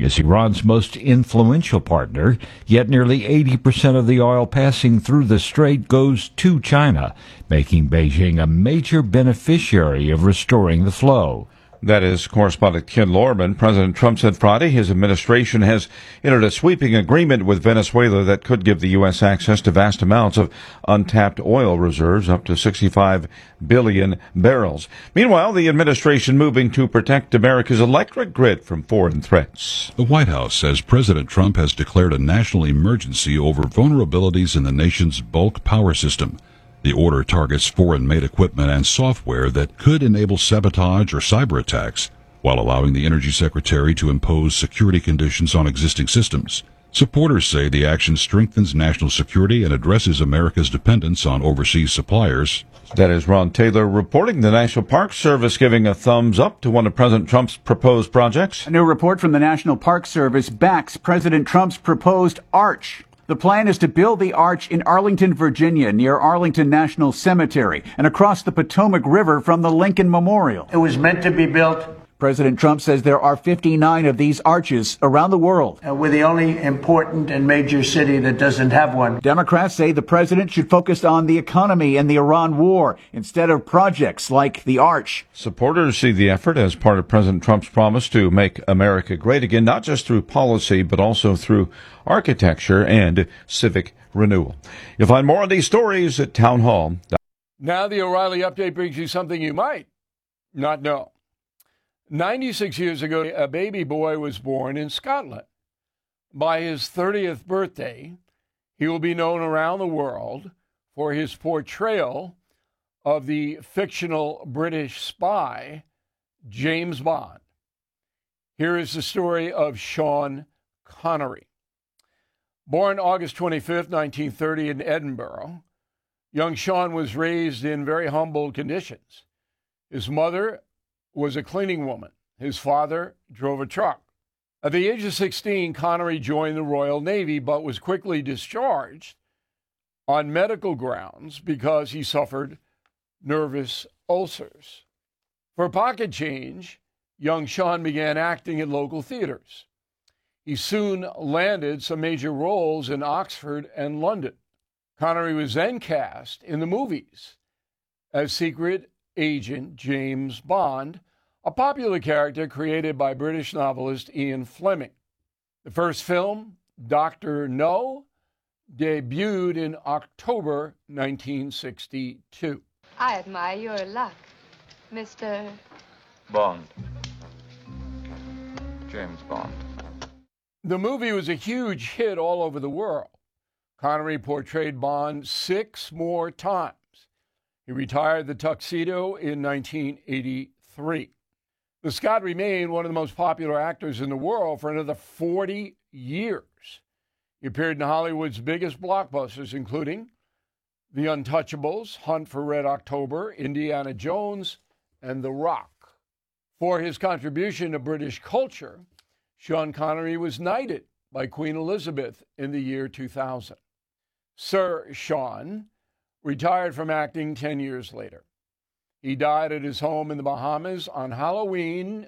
is Iran's most influential partner, yet nearly 80% of the oil passing through the strait goes to China, making Beijing a major beneficiary of restoring the flow. That is correspondent Ken Lorman. President Trump said Friday his administration has entered a sweeping agreement with Venezuela that could give the U.S. access to vast amounts of untapped oil reserves, up to 65 billion barrels. Meanwhile, the administration moving to protect America's electric grid from foreign threats. The White House says President Trump has declared a national emergency over vulnerabilities in the nation's bulk power system. The order targets foreign-made equipment and software that could enable sabotage or cyber attacks, while allowing the Energy Secretary to impose security conditions on existing systems. Supporters say the action strengthens national security and addresses America's dependence on overseas suppliers. That is Ron Taylor reporting. The National Park Service giving a thumbs up to one of President Trump's proposed projects. A new report from the National Park Service backs President Trump's proposed arch. The plan is to build the arch in Arlington, Virginia, near Arlington National Cemetery, and across the Potomac River from the Lincoln Memorial. It was meant to be built. President Trump says there are 59 of these arches around the world. We're the only important and major city that doesn't have one. Democrats say the president should focus on the economy and the Iran war instead of projects like the arch. Supporters see the effort as part of President Trump's promise to make America great again, not just through policy, but also through architecture and civic renewal. You'll find more on these stories at townhall. Now the O'Reilly Update brings you something you might not know. 96 years ago, a baby boy was born in Scotland. By his 30th birthday, he will be known around the world for his portrayal of the fictional British spy, James Bond. Here is the story of Sean Connery. Born August 25th, 1930 in Edinburgh, young Sean was raised in very humble conditions. His mother was a cleaning woman. His father drove a truck. At the age of 16, Connery joined the Royal Navy, but was quickly discharged on medical grounds because he suffered nervous ulcers. For pocket change, young Sean began acting in local theaters. He soon landed some major roles in Oxford and London. Connery was then cast in the movies as Secret Agent James Bond, a popular character created by British novelist Ian Fleming. The first film, Dr. No, debuted in October 1962. I admire your luck, Mr. Bond. James Bond. The movie was a huge hit all over the world. Connery portrayed Bond 6 more times. He retired the tuxedo in 1983. The Scot remained one of the most popular actors in the world for another 40 years. He appeared in Hollywood's biggest blockbusters, including The Untouchables, Hunt for Red October, Indiana Jones, and The Rock. For his contribution to British culture, Sean Connery was knighted by Queen Elizabeth in the year 2000. Sir Sean retired from acting 10 years later. He died at his home in the Bahamas on Halloween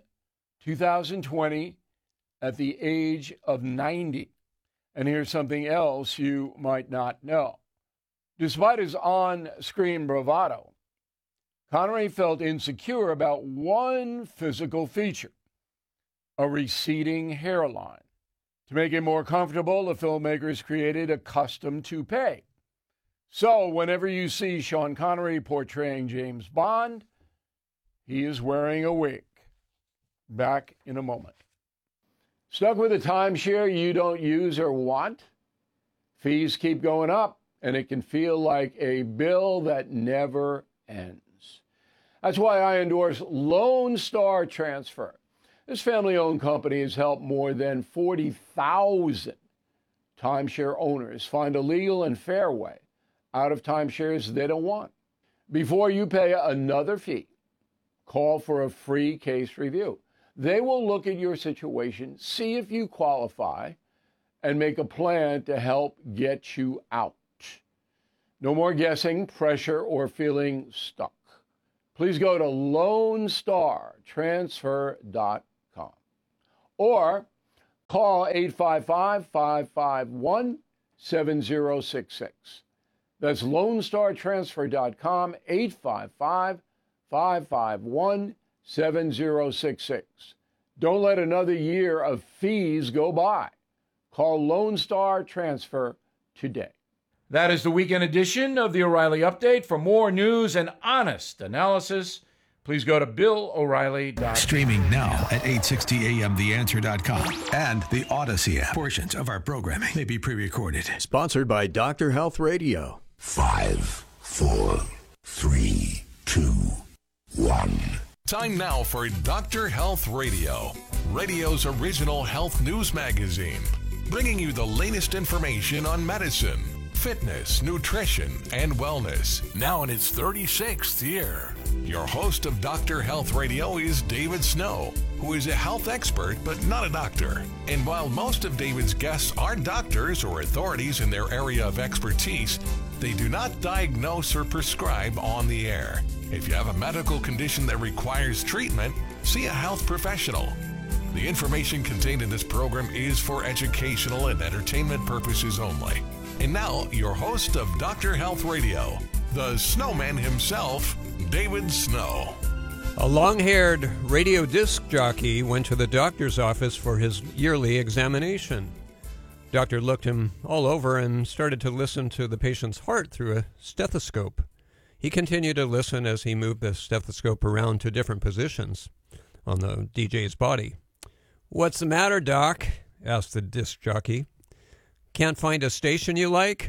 2020 at the age of 90. And here's something else you might not know. Despite his on-screen bravado, Connery felt insecure about one physical feature, a receding hairline. To make it more comfortable, the filmmakers created a custom toupee. So whenever you see Sean Connery portraying James Bond, he is wearing a wig. Back in a moment. Stuck with a timeshare you don't use or want? Fees keep going up, and it can feel like a bill that never ends. That's why I endorse Lone Star Transfer. This family-owned company has helped more than 40,000 timeshare owners find a legal and fair way out of timeshares they don't want. Before you pay another fee, call for a free case review. They will look at your situation, see if you qualify, and make a plan to help get you out. No more guessing, pressure, or feeling stuck. Please go to LoneStarTransfer.com or Call 855-551-7066. That's LoneStarTransfer.com, 855-551-7066. Don't let another year of fees go by. Call Lone Star Transfer today. That is the weekend edition of the O'Reilly Update. For more news and honest analysis, please go to BillO'Reilly.com. Streaming now at 860amtheanswer.com and the Odyssey app. Portions of our programming may be pre-recorded. Sponsored by Dr. Health Radio. 5, 4, 3, 2, 1. Time now for Dr. Health Radio, radio's original health news magazine, bringing you the latest information on medicine, fitness, nutrition, and wellness, now in its 36th year. Your host of Dr. Health Radio is David Snow, who is a health expert but not a doctor. And while most of David's guests are doctors or authorities in their area of expertise, they do not diagnose or prescribe on the air. If you have a medical condition that requires treatment, see a health professional. The information contained in this program is for educational and entertainment purposes only. And now, your host of Dr. Health Radio, the snowman himself, David Snow. A long-haired radio disc jockey went to the doctor's office for his yearly examination. Doctor looked him all over and started to listen to the patient's heart through a stethoscope. He continued to listen as he moved the stethoscope around to different positions on the DJ's body. "What's the matter, Doc?" asked the disc jockey. "Can't find a station you like?"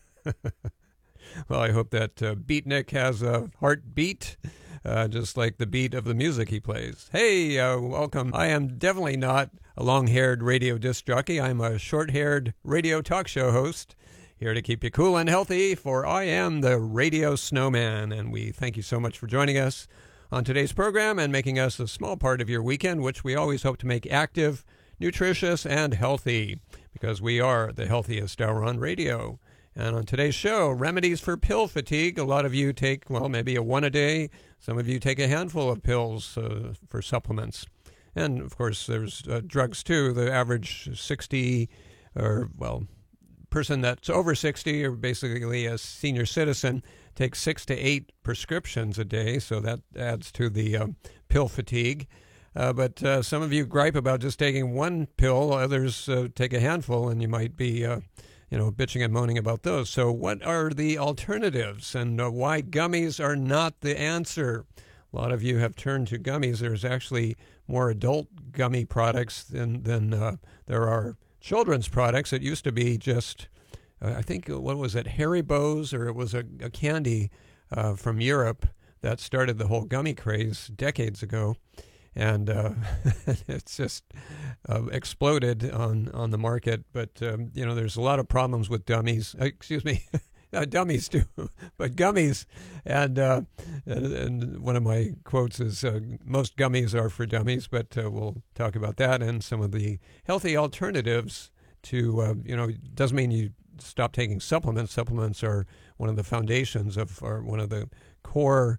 Well, I hope that Beatnik has a heartbeat, just like the beat of the music he plays. Hey, welcome. I am definitely not a long-haired radio disc jockey. I'm a short-haired radio talk show host, here to keep you cool and healthy, for I am the Radio Snowman, and we thank you so much for joining us on today's program and making us a small part of your weekend, which we always hope to make active, nutritious, and healthy, because we are the healthiest hour on radio. And on today's show, remedies for pill fatigue. A lot of you take, well, maybe a one a day. Some of you take a handful of pills for supplements. And, of course, there's drugs, too. The average 60 or, well, person that's over 60 or basically a senior citizen takes 6 to 8 prescriptions a day, so that adds to the pill fatigue. But some of you gripe about just taking one pill. Others take a handful, and you might be bitching and moaning about those. So what are the alternatives, and why gummies are not the answer? A lot of you have turned to gummies. There's actually more adult gummy products than there are children's products. It used to be just, I think, what was it, Haribo's, or it was a candy from Europe that started the whole gummy craze decades ago. And it's just exploded on the market. But, there's a lot of problems with dummies. Dummies too, but gummies. And one of my quotes is, most gummies are for dummies, but we'll talk about that and some of the healthy alternatives to, doesn't mean you stop taking supplements. Supplements are one of the foundations of, or one of the core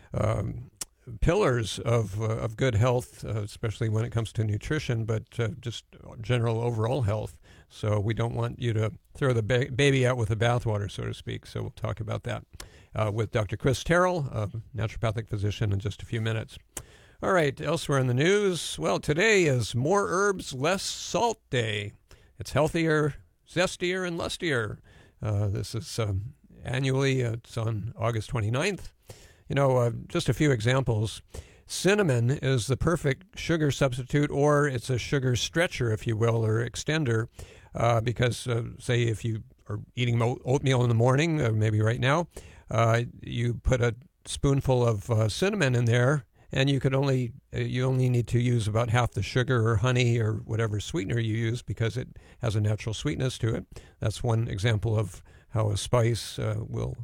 pillars of good health, especially when it comes to nutrition, but just general overall health. So we don't want you to throw the baby out with the bathwater, so to speak. So we'll talk about that with Dr. Chris Terrell, a naturopathic physician, in just a few minutes. All right, elsewhere in the news, well, today is More Herbs, Less Salt Day. It's healthier, zestier, and lustier. This is annually, it's on August 29th. Just a few examples. Cinnamon is the perfect sugar substitute, or it's a sugar stretcher, if you will, or extender, because, say, if you are eating oatmeal in the morning, maybe right now, you put a spoonful of cinnamon in there, and you only need to use about half the sugar or honey or whatever sweetener you use, because it has a natural sweetness to it. That's one example of how a spice will,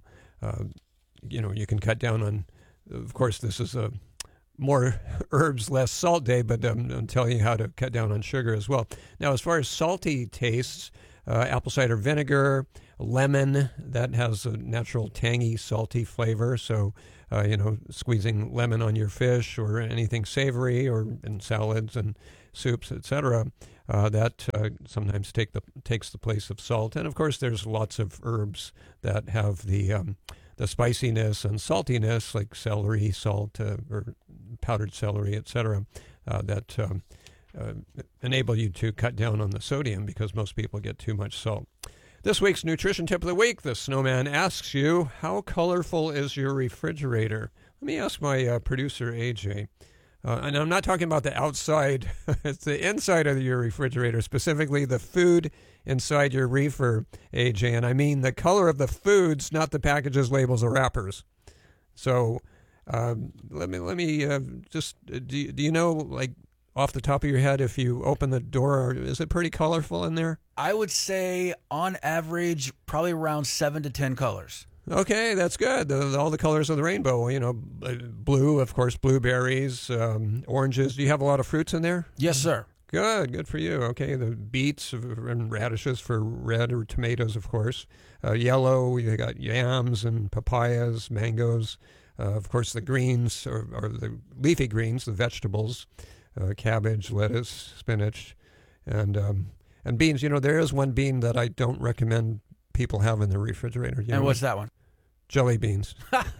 you can cut down on. Of course, this is a More Herbs, Less Salt Day, but I'm telling you how to cut down on sugar as well. Now, as far as salty tastes, apple cider vinegar, lemon, that has a natural tangy, salty flavor. So, squeezing lemon on your fish or anything savory, or in salads and soups, etc. that sometimes takes the place of salt. And of course, there's lots of herbs that have the spiciness and saltiness, like celery salt or powdered celery, etc., that enable you to cut down on the sodium because most people get too much salt. This week's nutrition tip of the week, the snowman asks you, how colorful is your refrigerator? Let me ask my producer, AJ. And I'm not talking about the outside. It's the inside of your refrigerator, specifically the food inside your reefer, AJ. And I mean the color of the foods, not the packages, labels, or wrappers. So let me just, do you know, like, off the top of your head, if you open the door, is it pretty colorful in there? I would say, on average, probably around 7 to 10 colors. Okay, that's good. All the colors of the rainbow, blue, of course, blueberries, oranges. Do you have a lot of fruits in there? Yes, sir. Good for you. Okay, the beets and radishes for red, or tomatoes, of course. Yellow, you got yams and papayas, mangoes. Of course, the greens, or the leafy greens, the vegetables. Cabbage, lettuce, spinach, and beans. There is one bean that I don't recommend people have in the refrigerator. And what's that one? Jelly beans.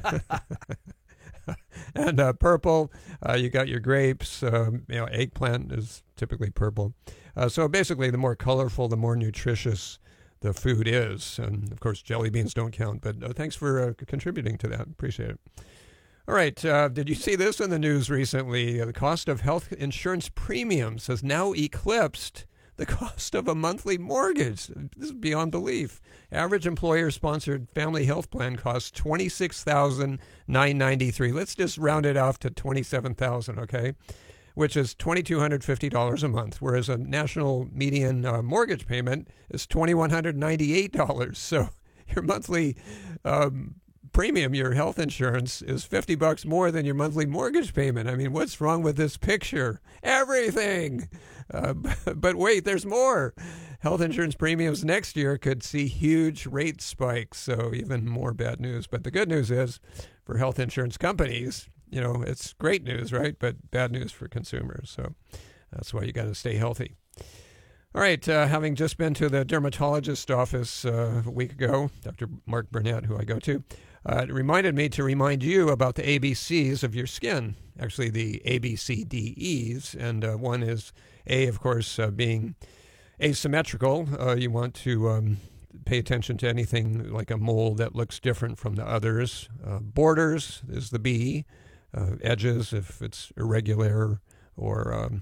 And purple, you got your grapes. Eggplant is typically purple. So basically, the more colorful, the more nutritious the food is. And of course, jelly beans don't count. But thanks for contributing to that. Appreciate it. All right, did you see this in the news recently? The cost of health insurance premiums has now eclipsed the cost of a monthly mortgage. This is beyond belief. Average employer-sponsored family health plan costs $26,993. Let's just round it off to $27,000, okay? Which is $2,250 a month, whereas a national median mortgage payment is $2,198. So your monthly premium, your health insurance, is $50 more than your monthly mortgage payment. I mean, what's wrong with this picture? Everything. But wait, there's more. Health insurance premiums next year could see huge rate spikes, so even more bad news. But the good news is, for health insurance companies, it's great news, right? But bad news for consumers. So that's why you got to stay healthy. All right, having just been to the dermatologist office a week ago, Dr. Mark Burnett, who I go to, it reminded me to remind you about the ABCs of your skin, actually the ABCDEs, and one is A, of course, being asymmetrical. You want to pay attention to anything like a mole that looks different from the others. Borders is the B, edges if it's irregular or,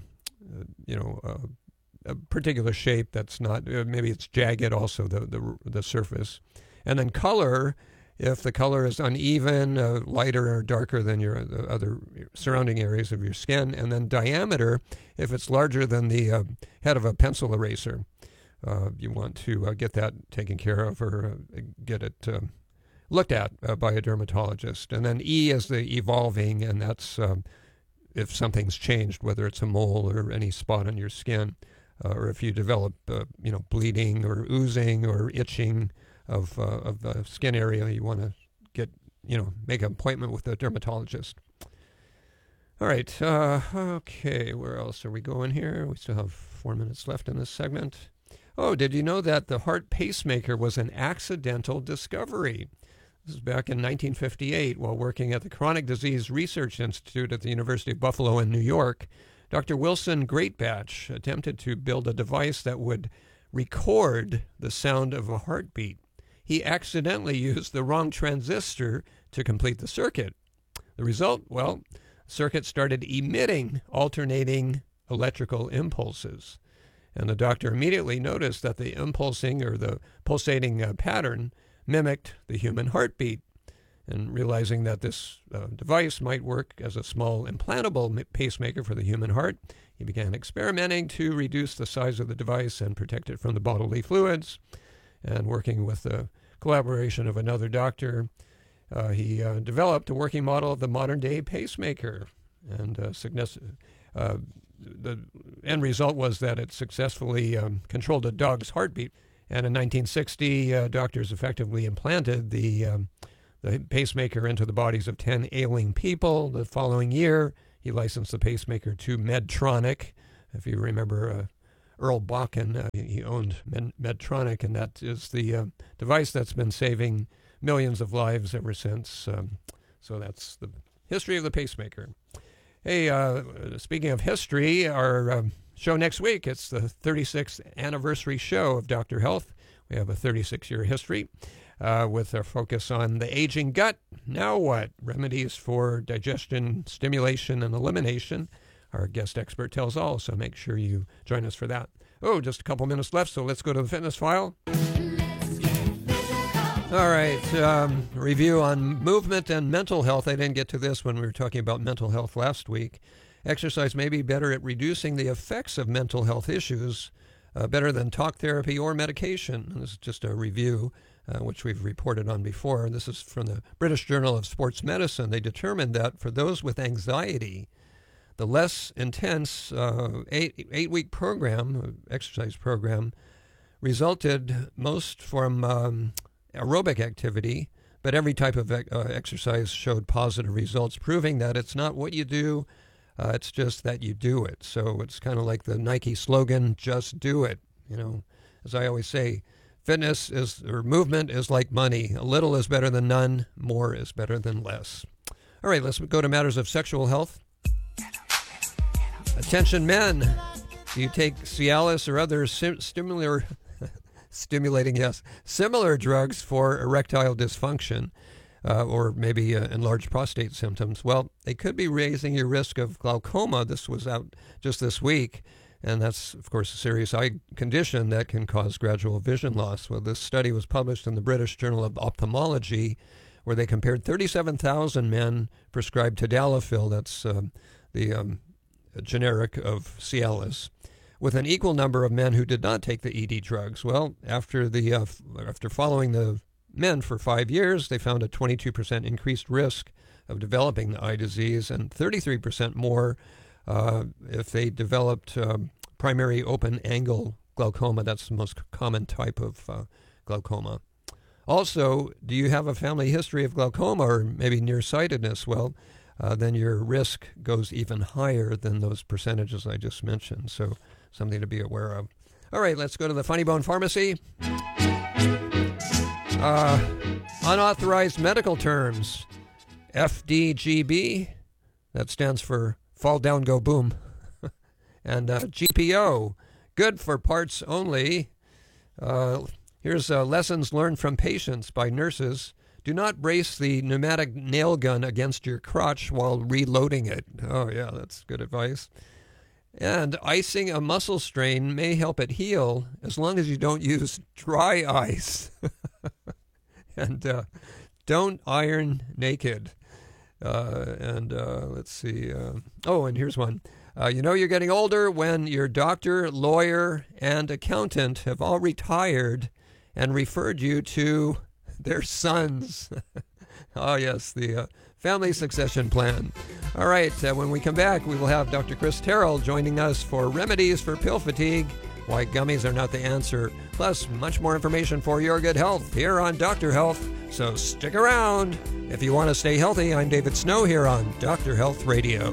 a particular shape that's not, maybe it's jagged also, the surface. And then color, if the color is uneven, lighter or darker than the other surrounding areas of your skin. And then diameter, if it's larger than the head of a pencil eraser. You want to get that taken care of or get it looked at by a dermatologist. And then E is the evolving, and that's if something's changed, whether it's a mole or any spot on your skin, or if you develop, bleeding or oozing or itching of the skin area, you want to make an appointment with a dermatologist. All right. Okay. Where else are we going here? We still have 4 minutes left in this segment. Oh, did you know that the heart pacemaker was an accidental discovery? This is back in 1958 while working at the Chronic Disease Research Institute at the University of Buffalo in New York. Dr. Wilson Greatbatch attempted to build a device that would record the sound of a heartbeat. He accidentally used the wrong transistor to complete the circuit. The result, the circuit started emitting alternating electrical impulses. And the doctor immediately noticed that the impulsing or the pulsating pattern mimicked the human heartbeat. And realizing that this device might work as a small implantable pacemaker for the human heart, he began experimenting to reduce the size of the device and protect it from the bodily fluids. And working with the collaboration of another doctor, he developed a working model of the modern-day pacemaker. And the end result was that it successfully controlled a dog's heartbeat. And in 1960, doctors effectively implanted the pacemaker into the bodies of 10 ailing people. The following year, he licensed the pacemaker to Medtronic. If you remember Earl Bakken. He owned Medtronic, and that is the device that's been saving millions of lives ever since. So that's the history of the pacemaker. Hey, speaking of history, our show next week, it's the 36th anniversary show of Dr. Health. We have a 36-year history with our focus on the aging gut. Now what? Remedies for digestion, stimulation, and elimination. Our guest expert tells all, so make sure you join us for that. Oh, just a couple minutes left, so let's go to the fitness file. All right, review on movement and mental health. I didn't get to this when we were talking about mental health last week. Exercise may be better at reducing the effects of mental health issues, better than talk therapy or medication. This is just a review, which we've reported on before. This is from the British Journal of Sports Medicine. They determined that for those with anxiety, the less intense eight-week program, exercise program, resulted most from aerobic activity, but every type of exercise showed positive results, proving that it's not what you do, it's just that you do it. So it's kind of like the Nike slogan, just do it. You know, as I always say, movement is like money. A little is better than none, more is better than less. All right, let's go to matters of sexual health. Attention men, do you take Cialis or other similar drugs for erectile dysfunction or maybe enlarged prostate symptoms? Well, they could be raising your risk of glaucoma. This was out just this week, and that's, of course, a serious eye condition that can cause gradual vision loss. Well, this study was published in the British Journal of Ophthalmology, where they compared 37,000 men prescribed tadalafil, that's the generic of Cialis, with an equal number of men who did not take the ED drugs. Well, after following the men for 5 years, they found a 22% increased risk of developing the eye disease and 33% more if they developed primary open-angle glaucoma. That's the most common type of glaucoma. Also, do you have a family history of glaucoma or maybe nearsightedness? Well, then your risk goes even higher than those percentages I just mentioned. So something to be aware of. All right, let's go to the Funny Bone Pharmacy. Unauthorized medical terms. FDGB, that stands for Fall Down Go Boom. And GPO, good for parts only. Here's lessons learned from patients by nurses. Do not brace the pneumatic nail gun against your crotch while reloading it. Oh, yeah, that's good advice. And icing a muscle strain may help it heal as long as you don't use dry ice. And don't iron naked. Let's see. And here's one. You know you're getting older when your doctor, lawyer, and accountant have all retired and referred you to their sons. Oh, yes, the family succession plan. All right, when we come back, we will have Dr. Chris Terrell joining us for remedies for pill fatigue, why gummies are not the answer, plus much more information for your good health here on Dr. Health. So stick around. If you want to stay healthy, I'm David Snow here on Dr. Health Radio.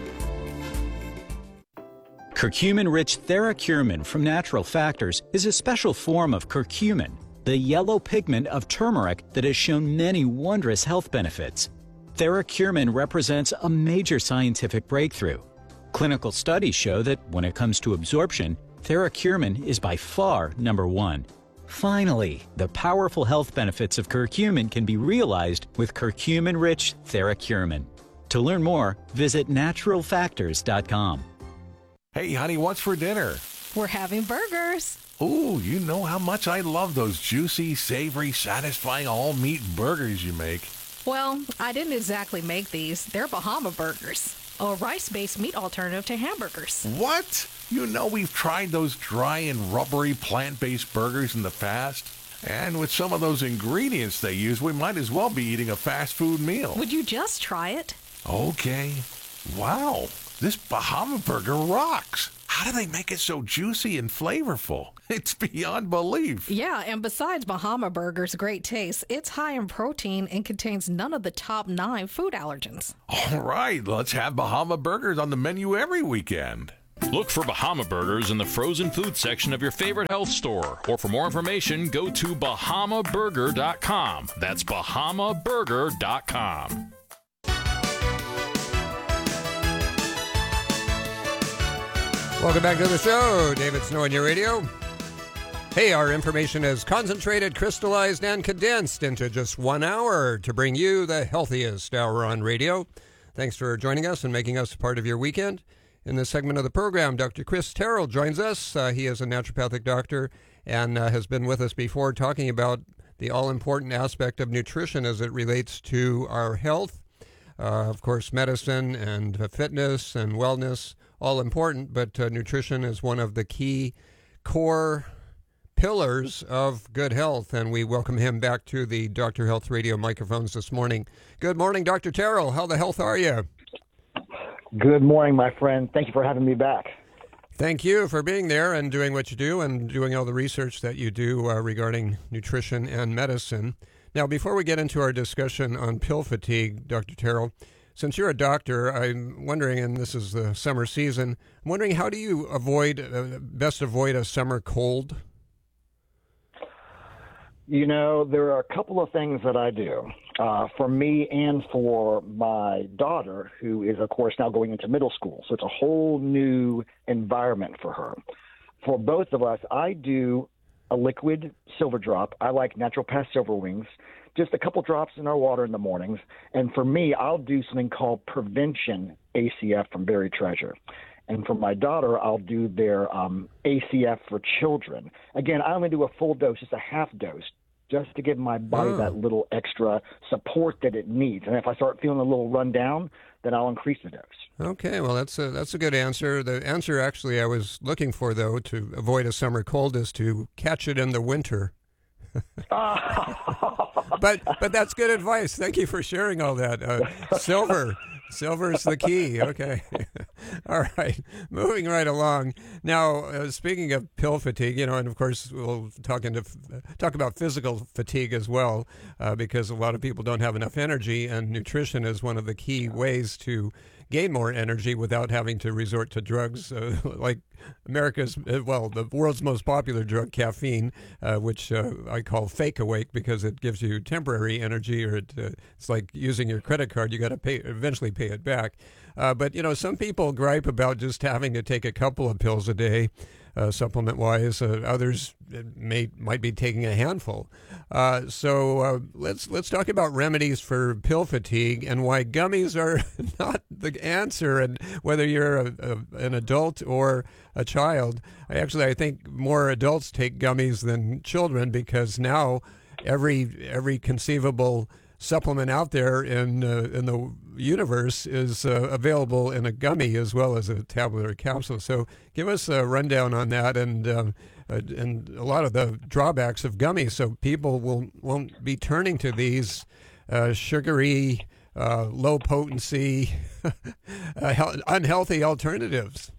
Curcumin-rich TheraCurmin from Natural Factors is a special form of curcumin, the yellow pigment of turmeric that has shown many wondrous health benefits. TheraCurmin represents a major scientific breakthrough. Clinical studies show that when it comes to absorption, TheraCurmin is by far number one. Finally, the powerful health benefits of curcumin can be realized with curcumin-rich TheraCurmin. To learn more, visit naturalfactors.com. Hey, honey, what's for dinner? We're having burgers. Ooh, you know how much I love those juicy, savory, satisfying all-meat burgers you make. Well, I didn't exactly make these. They're Bahama burgers, a rice-based meat alternative to hamburgers. What? You know we've tried those dry and rubbery plant-based burgers in the past. And with some of those ingredients they use, we might as well be eating a fast food meal. Would you just try it? Okay. Wow, this Bahama burger rocks. How do they make it so juicy and flavorful? It's beyond belief. Yeah, and besides Bahama Burger's great taste, it's high in protein and contains none of the top 9 food allergens. All right, let's have Bahama Burgers on the menu every weekend. Look for Bahama Burgers in the frozen food section of your favorite health store. Or for more information, go to BahamaBurger.com. That's BahamaBurger.com. Welcome back to the show. David Snow on your radio. Hey, our information is concentrated, crystallized, and condensed into just 1 hour to bring you the healthiest hour on radio. Thanks for joining us and making us part of your weekend. In this segment of the program, Dr. Chris Terrell joins us. He is a naturopathic doctor and has been with us before talking about the all-important aspect of nutrition as it relates to our health. Of course, medicine and fitness and wellness, all important, but nutrition is one of the key core pillars of good health, and we welcome him back to the Dr. Health Radio microphones this morning. Good morning, Dr. Terrell. How the health are you? Good morning, my friend. Thank you for having me back. Thank you for being there and doing what you do and doing all the research that you do regarding nutrition and medicine. Now, before we get into our discussion on pill fatigue, Dr. Terrell, since you're a doctor, I'm wondering, and this is the summer season, I'm wondering, how do you best avoid a summer cold? You know, there are a couple of things that I do. For me and for my daughter, who is, of course, now going into middle school. So it's a whole new environment for her. For both of us, I do a liquid silver drop. I like Natural Path Silver Wings. Just a couple drops in our water in the mornings. And for me, I'll do something called Prevention ACF from Berry Treasure. And for my daughter, I'll do their ACF for children. Again, I only do a full dose, just a half dose, just to give my body that little extra support that it needs. And if I start feeling a little run down, then I'll increase the dose. Okay, well, that's a good answer. The answer actually I was looking for, though, to avoid a summer cold is to catch it in the winter. But that's good advice. Thank you for sharing all that. Silver is the key. Okay. All right. Moving right along. Now, speaking of pill fatigue, and of course we'll talk about physical fatigue as well, because a lot of people don't have enough energy, and nutrition is one of the key ways to gain more energy without having to resort to drugs like the world's most popular drug, caffeine, which I call fake awake because it gives you temporary energy, or it's like using your credit card. You got to eventually pay it back. But some people gripe about just having to take a couple of pills a day, supplement-wise. Others might be taking a handful. So let's talk about remedies for pill fatigue and why gummies are not the answer, and whether you're an adult or a child. I think more adults take gummies than children, because now every conceivable supplement out there in the universe is available in a gummy as well as a tablet or capsule. So give us a rundown on that and a lot of the drawbacks of gummies, so people won't be turning to these sugary, low potency, unhealthy alternatives.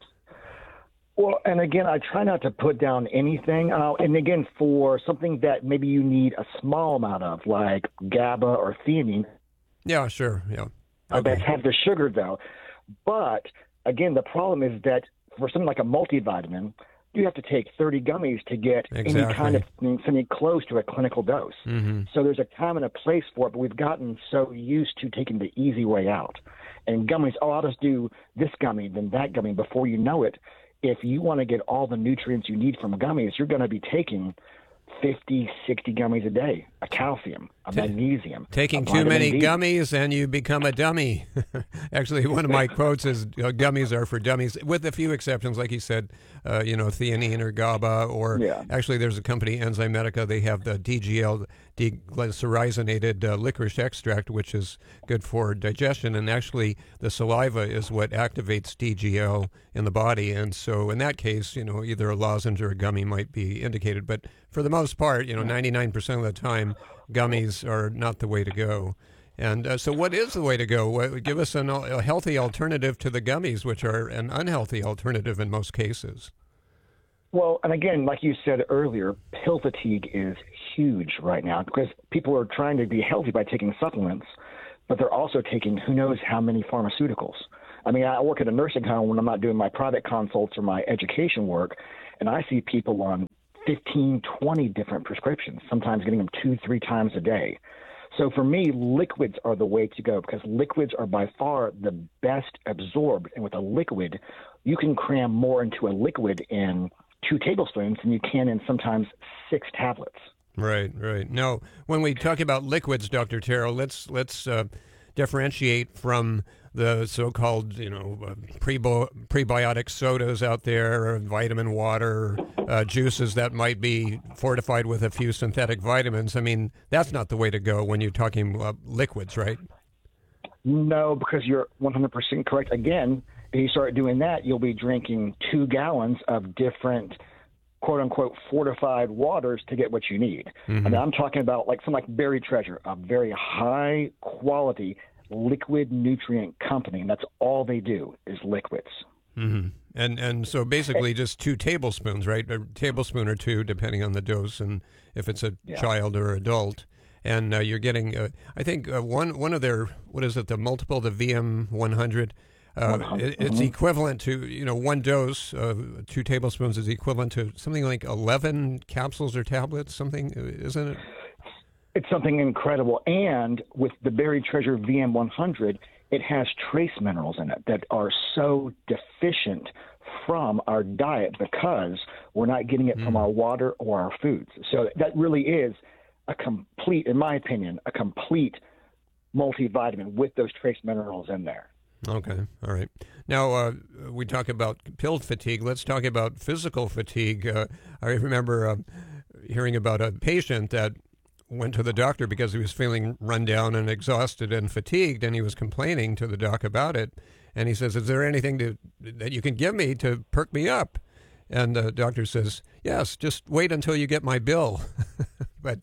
Well, and again, I try not to put down anything. And again, for something that maybe you need a small amount of, like GABA or theanine. Yeah, sure. Yeah. That have the sugar, though. But again, the problem is that for something like a multivitamin, you have to take 30 gummies to get any kind of something close to a clinical dose. Mm-hmm. So there's a time and a place for it, but we've gotten so used to taking the easy way out. And gummies, I'll just do this gummy, then that gummy. Before you know it, if you want to get all the nutrients you need from gummies, you're going to be taking 50, 60 gummies a day, a calcium, a magnesium. Taking too many gummies and you become a dummy. Actually, one of my quotes is gummies are for dummies, with a few exceptions, like you said, theanine or GABA, or actually there's a company, Enzymedica, they have the DGL, deglycyrrhizated licorice extract, which is good for digestion, and actually the saliva is what activates DGL in the body, and so in that case, either a lozenge or a gummy might be indicated, but for the most part, 99% of the time, gummies are not the way to go. And so what is the way to go? Give us a healthy alternative to the gummies, which are an unhealthy alternative in most cases. Well, and again, like you said earlier, pill fatigue is huge right now because people are trying to be healthy by taking supplements, but they're also taking who knows how many pharmaceuticals. I mean, I work at a nursing home when I'm not doing my private consults or my education work, and I see people on 15, 20 different prescriptions, sometimes getting them 2-3 times a day. So for me, liquids are the way to go because liquids are by far the best absorbed. And with a liquid, you can cram more into a liquid in 2 tablespoons than you can in sometimes 6 tablets. Right. Now, when we talk about liquids, Dr. Terrell, let's differentiate from the so-called, prebiotic sodas out there, or vitamin water, juices that might be fortified with a few synthetic vitamins. I mean, that's not the way to go when you're talking about liquids, right? No, because you're 100% correct. Again, if you start doing that, you'll be drinking 2 gallons of different quote-unquote fortified waters to get what you need. Mm-hmm. And I'm talking about something like Berry Treasure, a very high-quality liquid nutrient company, and that's all they do is liquids. Mm-hmm. And so basically just 2 tablespoons, right? A tablespoon or 2, depending on the dose, and if it's a child or adult. And you're getting, I think, one of their, what is it, the VM100, it's equivalent to, 1 dose of 2 tablespoons is equivalent to something like 11 capsules or tablets, something, isn't it? It's something incredible. And with the Berry Treasure VM100, it has trace minerals in it that are so deficient from our diet because we're not getting it from our water or our foods. So that really is a complete, in my opinion, a complete multivitamin with those trace minerals in there. Okay. All right. Now, we talk about pill fatigue. Let's talk about physical fatigue. I remember hearing about a patient that went to the doctor because he was feeling run down and exhausted and fatigued, and he was complaining to the doc about it. And he says, "Is there anything that you can give me to perk me up?" And the doctor says, "Yes, just wait until you get my bill." But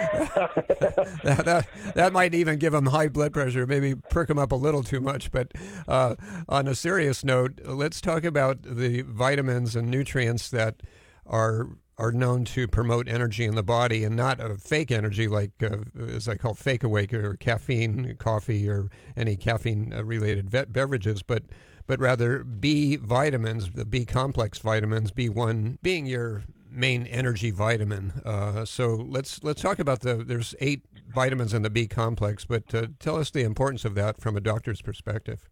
that might even give him high blood pressure, maybe perk him up a little too much. But on a serious note, let's talk about the vitamins and nutrients that are known to promote energy in the body, and not a fake energy like, as I call fake awake, or caffeine, coffee, or any caffeine-related beverages, but rather B vitamins, the B complex vitamins, B1 being your main energy vitamin. So let's talk about there's 8 vitamins in the B complex, but tell us the importance of that from a doctor's perspective.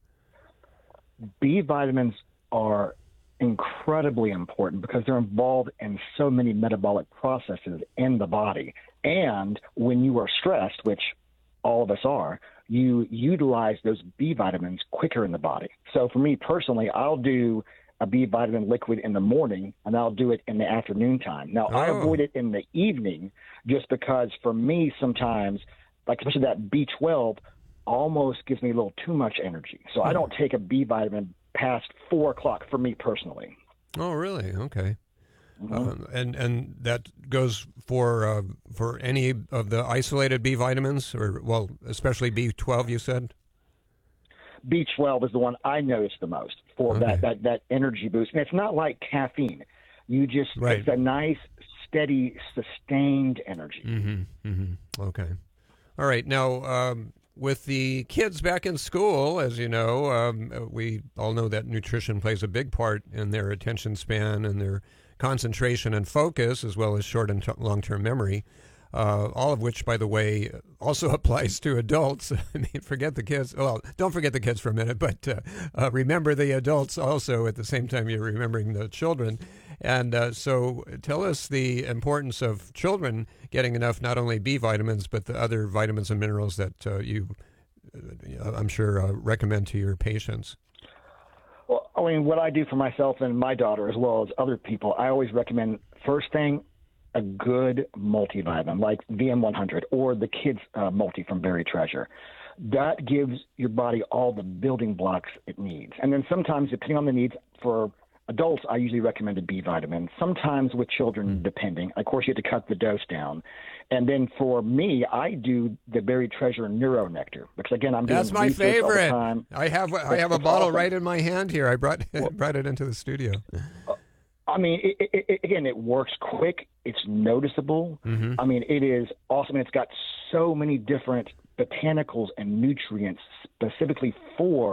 B vitamins are incredibly important because they're involved in so many metabolic processes in the body. And when you are stressed, which all of us are, you utilize those B vitamins quicker in the body. So for me personally, I'll do a B vitamin liquid in the morning, and I'll do it in the afternoon time. Now, I avoid it in the evening just because for me sometimes, like especially that B12, almost gives me a little too much energy. So I don't take a B vitamin past 4 o'clock for me personally. Oh, really? Okay. And that goes for any of the isolated B vitamins, or especially B12, you said? B12 is the one I notice the most for that energy boost. And it's not like caffeine. It's a nice, steady, sustained energy. Mm-hmm. Mm-hmm. Okay. All right. Now, with the kids back in school, as you know, we all know that nutrition plays a big part in their attention span and their concentration and focus, as well as short and long-term memory, all of which, by the way, also applies to adults. I mean, forget the kids. Well, don't forget the kids for a minute, but remember the adults also at the same time you're remembering the children. And so tell us the importance of children getting enough, not only B vitamins, but the other vitamins and minerals that you, I'm sure, recommend to your patients. Well, I mean, what I do for myself and my daughter, as well as other people, I always recommend, first thing, a good multivitamin like VM100 or the kids multi from Berry Treasure. That gives your body all the building blocks it needs. And then sometimes, depending on the needs, for adults, I usually recommend a B vitamin. Sometimes with children, depending. Of course, you have to cut the dose down. And then for me, I do the Berry Treasure Neuro Nectar because, again, I'm doing that's my favorite. All the time. I have a bottle awesome. Right in my hand here. I brought it into the studio. I mean, it works quick. It's noticeable. Mm-hmm. I mean, it is awesome. It's got so many different botanicals and nutrients specifically for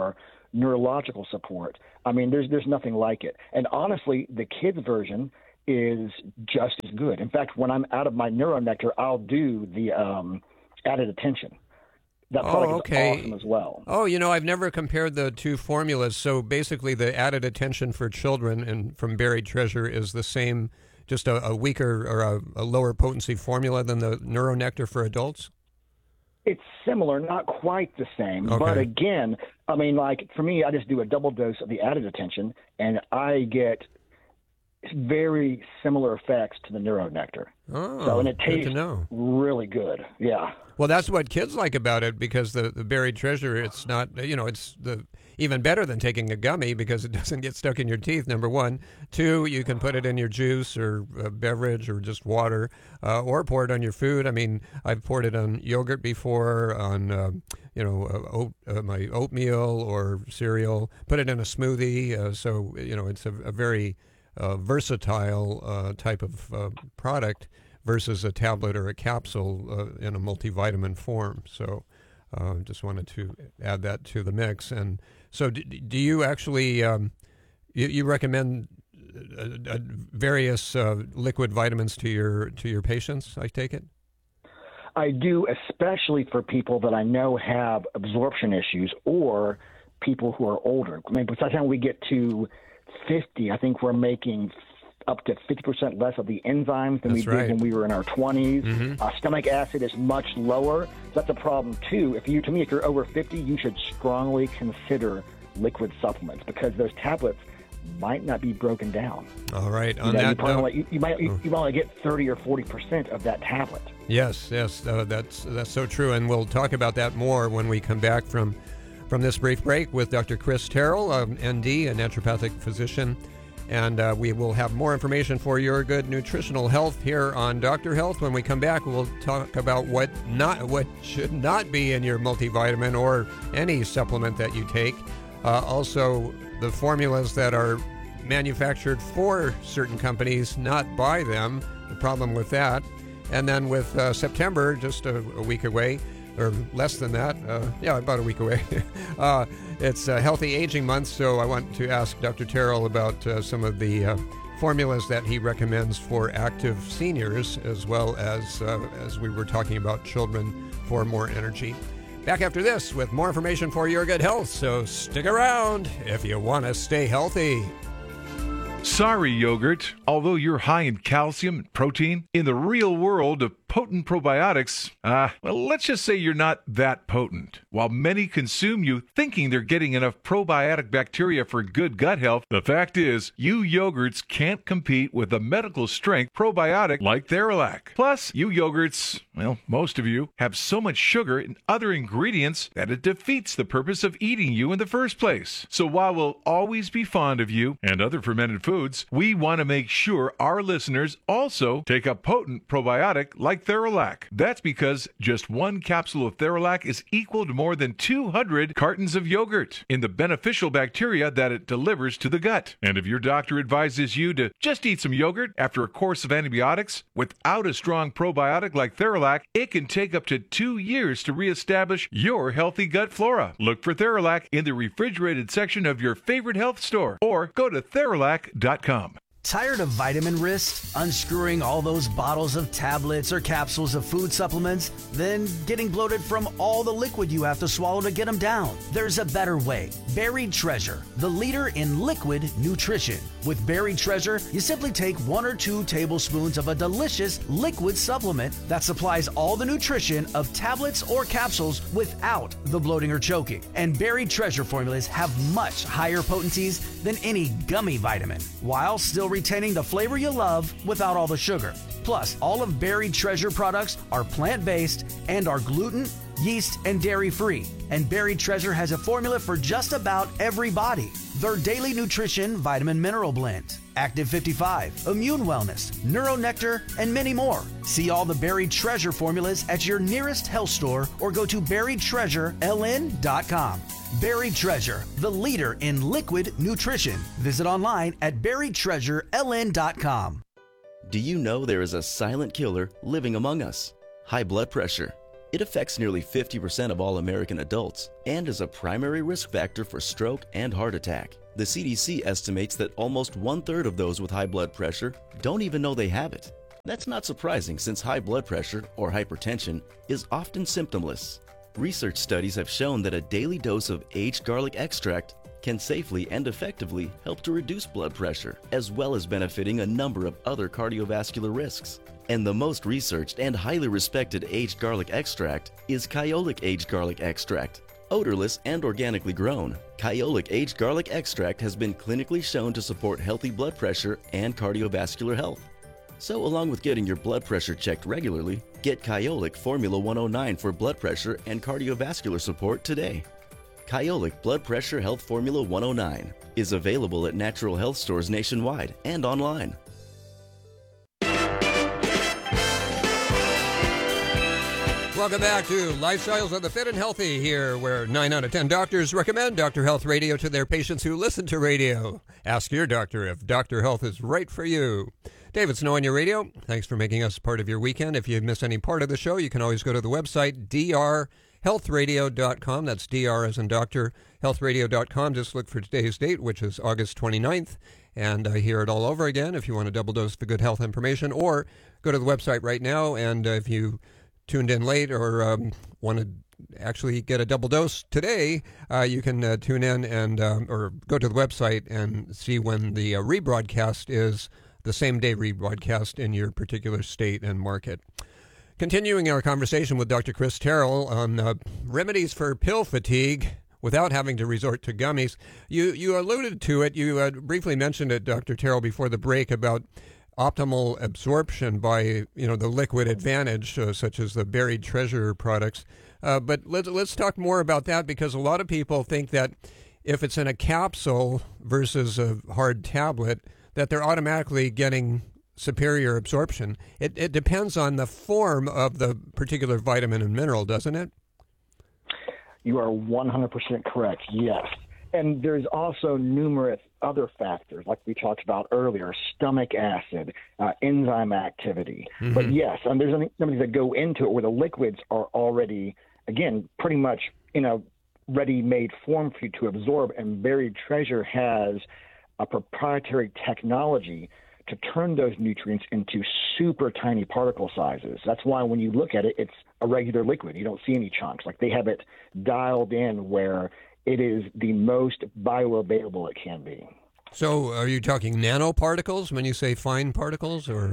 neurological support. I mean, there's nothing like it. And honestly, the kids version is just as good. In fact, when I'm out of my NeuroNectar, I'll do the added attention. That product is awesome as well. Oh, you know, I've never compared the two formulas. So basically the added attention for children and from Buried Treasure is the same, just a weaker or a lower potency formula than the NeuroNectar for adults? It's similar, not quite the same. Okay. But again, I mean, like for me, I just do a double dose of the added attention, and I get very similar effects to the NeuroNectar. Oh, and it tastes good to know. Really good. Yeah. Well, that's what kids like about it, because the Buried Treasure, it's not, you know, it's even better than taking a gummy because it doesn't get stuck in your teeth, number one. Two, you can put it in your juice or a beverage or just water, or pour it on your food. I mean, I've poured it on yogurt before, on, my oatmeal or cereal, put it in a smoothie. So, you know, it's a very versatile type of product versus a tablet or a capsule in a multivitamin form. So just wanted to add that to the mix. And so do you actually, you recommend various liquid vitamins to your patients, I take it? I do, especially for people that I know have absorption issues or people who are older. I mean, by the time we get to 50, I think we're making up to 50% less of the enzymes than we did when we were in our 20s. Mm-hmm. Stomach acid is much lower. So that's a problem, too. If you're over 50, you should strongly consider liquid supplements because those tablets might not be broken down. All right. You might only get 30 or 40% of that tablet. Yes, that's so true. And we'll talk about that more when we come back from this brief break with Dr. Chris Terrell, ND, a naturopathic physician. And we will have more information for your good nutritional health here on Dr. Health. When we come back, we'll talk about what should not be in your multivitamin or any supplement that you take. Also, the formulas that are manufactured for certain companies, not by them, the problem with that. And then with September, just a week away, or less than that, about a week away. It's Healthy Aging Month, so I want to ask Dr. Terrell about some of the formulas that he recommends for active seniors, as well as we were talking about children for more energy. Back after this with more information for your good health, so stick around if you want to stay healthy. Sorry, yogurt. Although you're high in calcium and protein, in the real world of potent probiotics, let's just say you're not that potent. While many consume you thinking they're getting enough probiotic bacteria for good gut health, the fact is, you yogurts can't compete with a medical strength probiotic like Theralac. Plus, you yogurts, most of you, have so much sugar and other ingredients that it defeats the purpose of eating you in the first place. So while we'll always be fond of you and other fermented foods, we want to make sure our listeners also take a potent probiotic like Theralac. That's because just one capsule of Theralac is equal to more than 200 cartons of yogurt in the beneficial bacteria that it delivers to the gut. And if your doctor advises you to just eat some yogurt after a course of antibiotics without a strong probiotic like Theralac, it can take up to 2 years to reestablish your healthy gut flora. Look for Theralac in the refrigerated section of your favorite health store or go to Theralac.com. Tired of vitamin wrist? Unscrewing all those bottles of tablets or capsules of food supplements? Then getting bloated from all the liquid you have to swallow to get them down? There's a better way. Buried Treasure, the leader in liquid nutrition. With Buried Treasure, you simply take 1 or 2 tablespoons of a delicious liquid supplement that supplies all the nutrition of tablets or capsules without the bloating or choking. And Buried Treasure formulas have much higher potencies than any gummy vitamin, while still retaining the flavor you love without all the sugar. Plus, all of Buried Treasure products are plant-based and are gluten, yeast, and dairy-free. And Buried Treasure has a formula for just about every body. Their Daily Nutrition Vitamin Mineral Blend, Active 55, Immune Wellness, NeuroNectar, and many more. See all the Buried Treasure formulas at your nearest health store or go to BuriedTreasureLN.com. Buried Treasure, the leader in liquid nutrition. Visit online at BuriedTreasureLN.com. Do you know there is a silent killer living among us? High blood pressure. It affects nearly 50% of all American adults and is a primary risk factor for stroke and heart attack. The CDC estimates that almost 1/3 of those with high blood pressure don't even know they have it. That's not surprising since high blood pressure, or hypertension, is often symptomless. Research studies have shown that a daily dose of aged garlic extract can safely and effectively help to reduce blood pressure, as well as benefiting a number of other cardiovascular risks. And the most researched and highly respected aged garlic extract is Kyolic Aged Garlic Extract. Odorless and organically grown, Kyolic Aged Garlic Extract has been clinically shown to support healthy blood pressure and cardiovascular health. So along with getting your blood pressure checked regularly, get Kyolic Formula 109 for blood pressure and cardiovascular support today. Kyolic Blood Pressure Health Formula 109 is available at natural health stores nationwide and online. Welcome back to Lifestyles of the Fit and Healthy, here where 9 out of 10 doctors recommend Dr. Health Radio to their patients who listen to radio. Ask your doctor if Dr. Health is right for you. David Snow on your radio. Thanks for making us part of your weekend. If you miss any part of the show, you can always go to the website, drhealthradio.com. That's DR as in doctor, healthradio.com. Just look for today's date, which is August 29th, and hear it all over again if you want a double dose of good health information. Or go to the website right now, and if you tuned in late or want to actually get a double dose today, you can tune in and or go to the website and see when the rebroadcast is, the same day rebroadcast in your particular state and market. Continuing our conversation with Dr. Chris Terrell on remedies for pill fatigue without having to resort to gummies. You alluded to it. You briefly mentioned it, Dr. Terrell, before the break about optimal absorption by, the liquid advantage, such as the Buried Treasure products. But let's talk more about that, because a lot of people think that if it's in a capsule versus a hard tablet, that they're automatically getting superior absorption. It depends on the form of the particular vitamin and mineral, doesn't it? You are 100% correct, yes. And there's also numerous other factors, like we talked about earlier, stomach acid, enzyme activity. Mm-hmm. But yes, and there's something that go into it where the liquids are already, again, pretty much in a ready-made form for you to absorb. And Buried Treasure has a proprietary technology to turn those nutrients into super tiny particle sizes. That's why when you look at it, it's a regular liquid. You don't see any chunks. Like, they have it dialed in where it is the most bioavailable it can be. So are you talking nanoparticles when you say fine particles, or?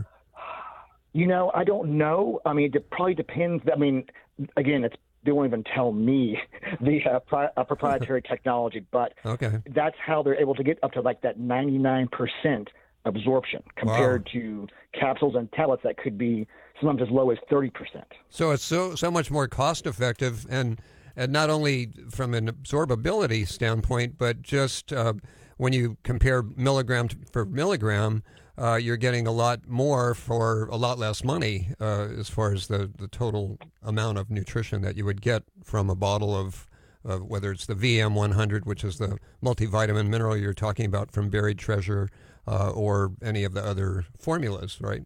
I don't know. I mean, it probably depends. I mean, again, they won't even tell me the proprietary technology, but okay, that's how they're able to get up to like that 99% absorption compared to capsules and tablets that could be sometimes as low as 30%. So it's so much more cost effective, and not only from an absorbability standpoint, but just when you compare milligram for milligram, you're getting a lot more for a lot less money as far as the total amount of nutrition that you would get from a bottle of whether it's the VM100, which is the multivitamin mineral you're talking about from Buried Treasure, or any of the other formulas, right?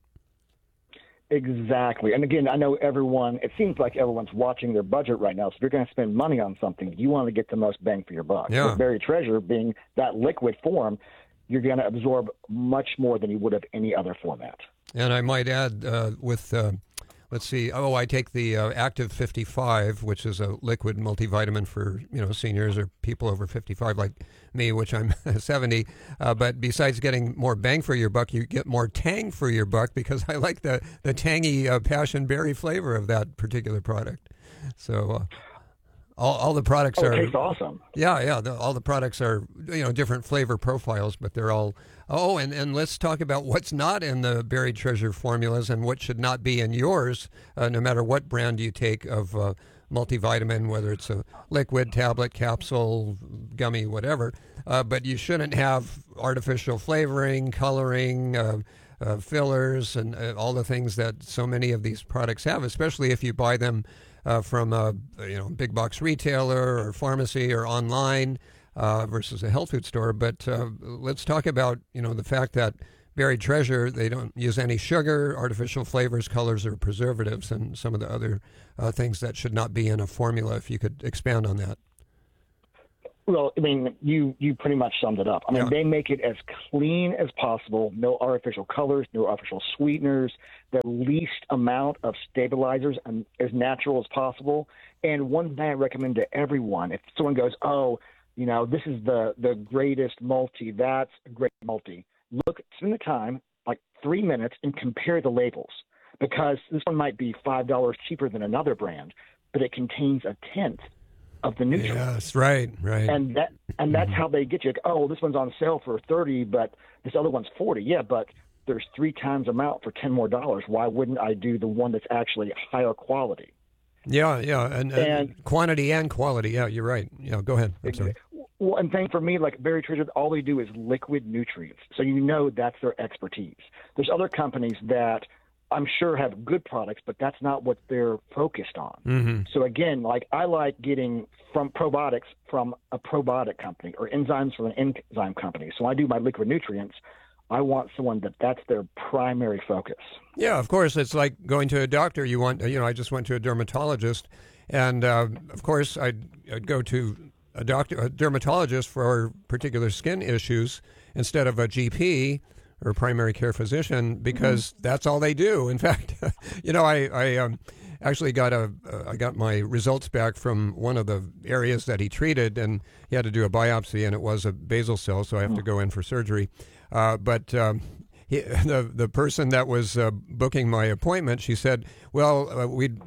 Exactly. And again, I know it seems like everyone's watching their budget right now. So if you're going to spend money on something, you want to get the most bang for your buck. Yeah. With Buried Treasure being that liquid form, you're going to absorb much more than you would have any other format. And I might add let's see. I take the Active 55, which is a liquid multivitamin for seniors or people over 55 like me, which I'm 70. But besides getting more bang for your buck, you get more tang for your buck, because I like the tangy passion berry flavor of that particular product. So all the products are. It tastes awesome. Yeah. All the products are different flavor profiles, but they're all. Oh, and let's talk about what's not in the Buried Treasure formulas and what should not be in yours, no matter what brand you take of multivitamin, whether it's a liquid, tablet, capsule, gummy, whatever. But you shouldn't have artificial flavoring, coloring, fillers, and all the things that so many of these products have, especially if you buy them from a big box retailer or pharmacy or online. Versus a health food store. But let's talk about, the fact that Berry Treasure, they don't use any sugar, artificial flavors, colors, or preservatives, and some of the other things that should not be in a formula. If you could expand on that. Well, I mean, you pretty much summed it up. I mean, They make it as clean as possible, no artificial colors, no artificial sweeteners, the least amount of stabilizers, and as natural as possible. And one thing I recommend to everyone, if someone goes, oh, you know, this is the greatest multi, that's a great multi, spend the time, like 3 minutes, and compare the labels, because this one might be $5 cheaper than another brand, but it contains a tenth of the nutrients. Yes, right. And that's how they get you. Oh, this one's on sale for $30, but this other one's $40. Yeah, but there's 3 times amount for $10 more. Why wouldn't I do the one that's actually higher quality? Yeah, and quantity and quality. Yeah, you're right. Yeah, go ahead. I'm sorry. Well, and thing for me, like Berry Treasure, all they do is liquid nutrients. So you know that's their expertise. There's other companies that I'm sure have good products, but that's not what they're focused on. Mm-hmm. So again, like I like getting from probiotics from a probiotic company or enzymes from an enzyme company. So I do my liquid nutrients. I want someone that's their primary focus. Yeah, of course. It's like going to a doctor. I just went to a dermatologist, and of course I'd go to a dermatologist for particular skin issues instead of a GP or primary care physician, because that's all they do. In fact, I actually got my results back from one of the areas that he treated, and he had to do a biopsy, and it was a basal cell, so I have to go in for surgery. But the person that was booking my appointment, she said, well,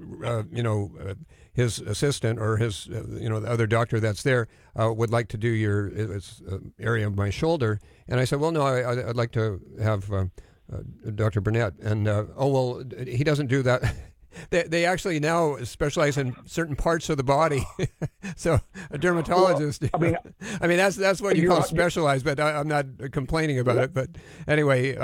his assistant or his, the other doctor that's there would like to do your area of my shoulder. And I said, well, no, I'd like to have Dr. Burnett. And, he doesn't do that. They actually now specialize in certain parts of the body. So a dermatologist, well, I mean, that's what you call specialized, but I'm not complaining about it. But anyway,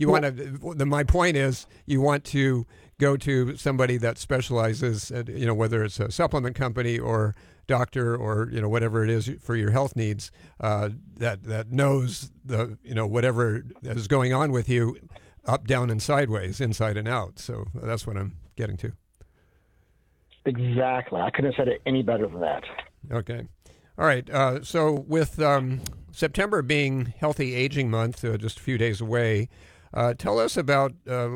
my point is you want to go to somebody that specializes, whether it's a supplement company or doctor or, whatever it is for your health needs, that knows whatever is going on with you up, down, and sideways, inside and out. So that's what I'm getting to. Exactly. I couldn't have said it any better than that. Okay. All right. So with September being Healthy Aging Month, just a few days away, tell us about,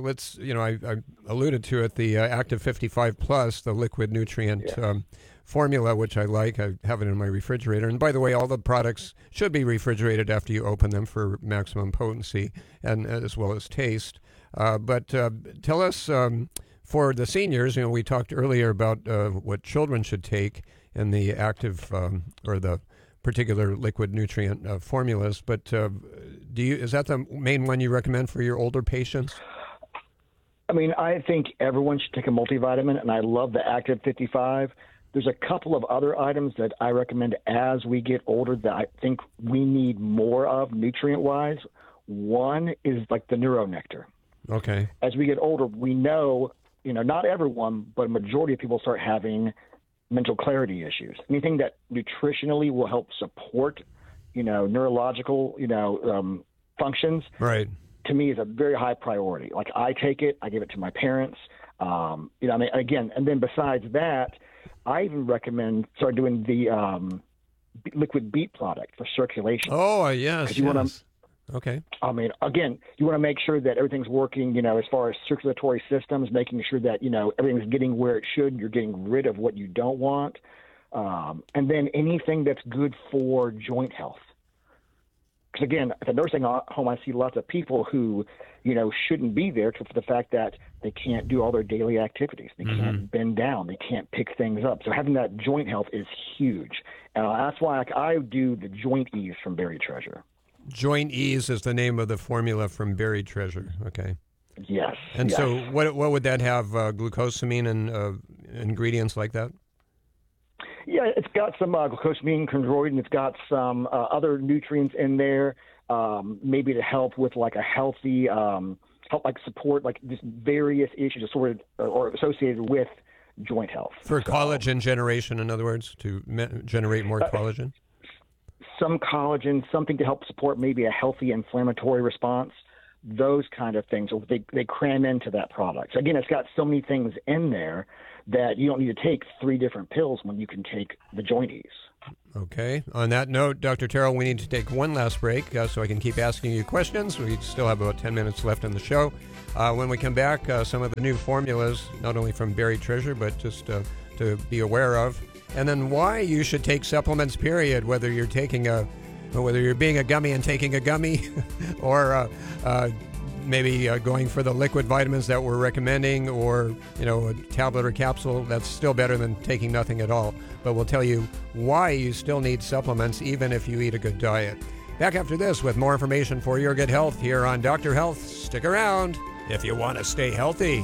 I alluded to it, the Active 55 Plus, the liquid nutrient formula, which I like. I have it in my refrigerator. And by the way, all the products should be refrigerated after you open them for maximum potency and as well as taste. But tell us, for the seniors, we talked earlier about what children should take in the active or the particular liquid nutrient formulas. But is that the main one you recommend for your older patients? I mean, I think everyone should take a multivitamin, and I love the Active 55. There's a couple of other items that I recommend as we get older that I think we need more of nutrient-wise. One is like the Neuronectar. Okay. As we get older, we know, not everyone, but a majority of people start having mental clarity issues. Anything that nutritionally will help support, neurological, functions, right, to me is a very high priority. Like I take it, I give it to my parents. Again, and then besides that, I even recommend start doing the liquid beet product for circulation. Oh, yes. Okay. I mean, again, you want to make sure that everything's working, as far as circulatory systems, making sure that, everything's getting where it should. You're getting rid of what you don't want. And then anything that's good for joint health. Because, again, at the nursing home, I see lots of people who, shouldn't be there except for the fact that they can't do all their daily activities. They can't bend down. They can't pick things up. So having that joint health is huge. That's why I do the Joint Ease from Berry Treasure. Joint Ease is the name of the formula from Berry Treasure. Okay. Yes. And so what would that have, glucosamine and ingredients like that? Yeah, it's got some glucosamine, chondroitin. It's got some other nutrients in there, maybe to help with like a healthy, support like just various issues assorted or associated with joint health. For collagen generation, in other words, to generate more collagen? Some collagen, something to help support maybe a healthy inflammatory response. those kind of things. They cram into that product. So again, it's got so many things in there that you don't need to take 3 different pills when you can take the Joint Ease. Okay. On that note, Dr. Terrell, we need to take one last break so I can keep asking you questions. We still have about 10 minutes left in the show. When we come back, some of the new formulas, not only from Berry Treasure, but just to be aware of. And then why you should take supplements, period, whether you're being a gummy and taking a gummy or maybe going for the liquid vitamins that we're recommending, or a tablet or capsule. That's still better than taking nothing at all. But we'll tell you why you still need supplements even if you eat a good diet. Back after this with more information for your good health here on Dr. Health. Stick around if you want to stay healthy.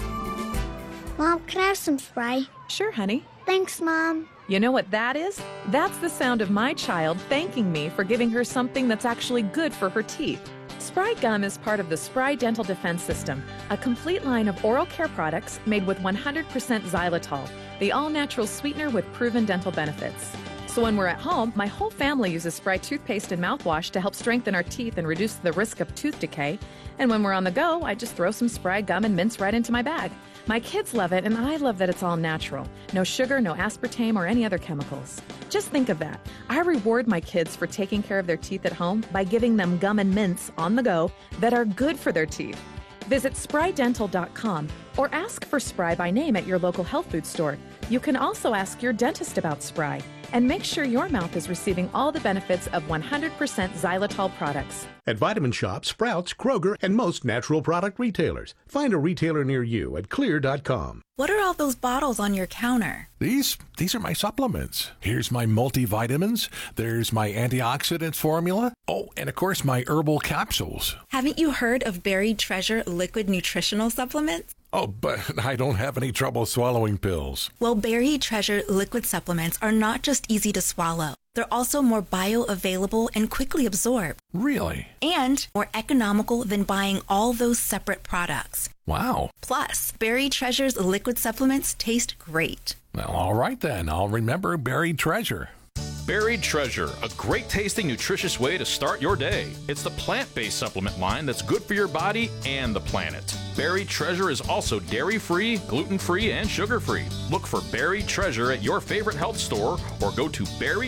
Mom, can I have some spray? Sure, honey. Thanks, Mom. You know what that is? That's the sound of my child thanking me for giving her something that's actually good for her teeth. Spry Gum is part of the Spry Dental Defense System, a complete line of oral care products made with 100% xylitol, the all-natural sweetener with proven dental benefits. So when we're at home, my whole family uses Spry toothpaste and mouthwash to help strengthen our teeth and reduce the risk of tooth decay. And when we're on the go, I just throw some Spry Gum and mints right into my bag. My kids love it, and I love that it's all natural. No sugar, no aspartame, or any other chemicals. Just think of that. I reward my kids for taking care of their teeth at home by giving them gum and mints on the go that are good for their teeth. Visit sprydental.com or ask for Spry by name at your local health food store. You can also ask your dentist about Spry and make sure your mouth is receiving all the benefits of 100% xylitol products. At Vitamin Shoppe, Sprouts, Kroger, and most natural product retailers. Find a retailer near you at Xlear.com. What are all those bottles on your counter? These are my supplements. Here's my multivitamins. There's my antioxidants formula. Oh, and of course my herbal capsules. Haven't you heard of Berry Treasure liquid nutritional supplements? Oh, but I don't have any trouble swallowing pills. Well, Berry Treasure liquid supplements are not just easy to swallow. They're also more bioavailable and quickly absorbed. Really? And more economical than buying all those separate products. Wow. Plus, Berry Treasure's liquid supplements taste great. Well, all right then. I'll remember Buried Treasure. Buried Treasure, a great tasting, nutritious way to start your day. It's the plant-based supplement line that's good for your body and the planet. Buried Treasure is also dairy-free, gluten-free, and sugar-free. Look for Buried Treasure at your favorite health store or go to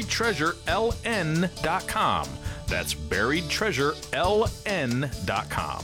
buriedtreasureln.com. That's buriedtreasureln.com.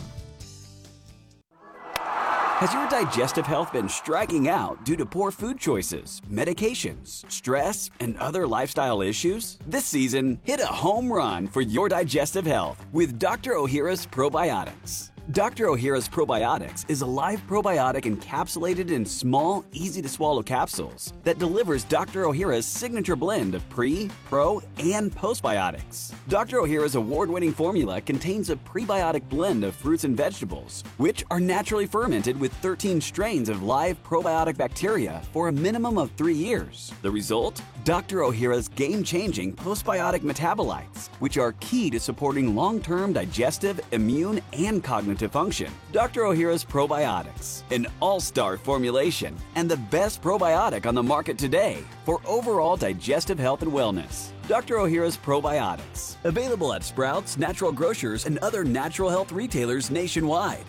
Has your digestive health been striking out due to poor food choices, medications, stress, and other lifestyle issues? This season, hit a home run for your digestive health with Dr. Ohhira's Probiotics. Dr. Ohhira's Probiotics is a live probiotic encapsulated in small, easy-to-swallow capsules that delivers Dr. Ohhira's signature blend of pre, pro, and postbiotics. Dr. Ohhira's award-winning formula contains a prebiotic blend of fruits and vegetables, which are naturally fermented with 13 strains of live probiotic bacteria for a minimum of 3 years. The result? Dr. Ohhira's game-changing postbiotic metabolites, which are key to supporting long-term digestive, immune, and cognitive function. Dr. Ohhira's Probiotics, an all-star formulation and the best probiotic on the market today for overall digestive health and wellness. Dr. Ohhira's Probiotics, available at Sprouts, Natural Grocers, and other natural health retailers nationwide.